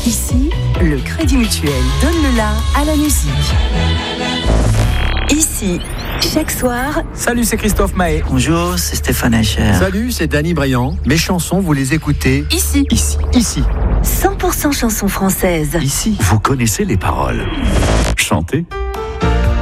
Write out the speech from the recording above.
Ici, le Crédit Mutuel donne le la à la musique. Ici, chaque soir... Salut, c'est Christophe Mahé. Bonjour, c'est Stéphane Echer. Salut, c'est Danny Briand. Mes chansons, vous les écoutez Ici. 100% 100% chansons françaises. Ici, vous connaissez les paroles. Chantez.